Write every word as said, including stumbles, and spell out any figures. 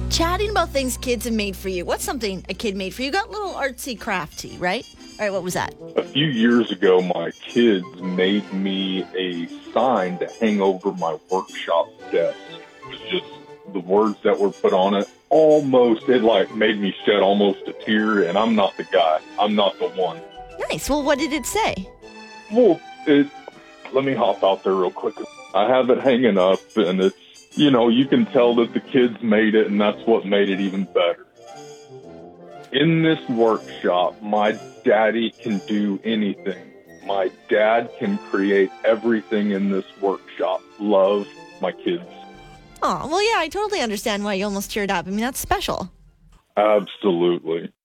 Chatting about things kids have made for you. What's something a kid made for you? You got a little artsy crafty, right? All right, what was that? A few years ago, my kids made me a sign to hang over my workshop desk. It was just the words that were put on it. Almost, it like made me shed almost a tear, and I'm not the guy. I'm not the one. Nice. Well, what did it say? Well, it, let me hop out there real quick. I have it hanging up, and it's, you know, you can tell that the kids made it, and that's what made it even better. In this workshop, my daddy can do anything. My dad can create everything in this workshop. Love, my kids. Oh, well, yeah, I totally understand why you almost teared up. I mean, that's special. Absolutely.